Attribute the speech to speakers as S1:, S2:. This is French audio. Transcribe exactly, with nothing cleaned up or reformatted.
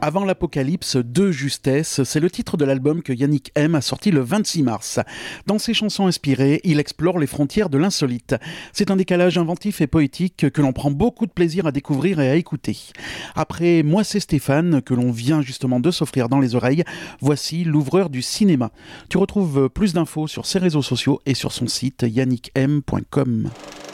S1: Avant l'apocalypse de justesse, c'est le titre de l'album que Yannick M a sorti le vingt-six mars. Dans ses chansons inspirées, il explore les frontières de l'insolite. C'est un décalage inventif et poétique que l'on prend beaucoup de plaisir à découvrir et à écouter. Après Moi c'est Stéphane, que l'on vient justement de s'offrir dans les oreilles, voici L'ouvreur du cinéma. Tu retrouves plus d'infos sur ses réseaux sociaux et sur son site yannick m point com.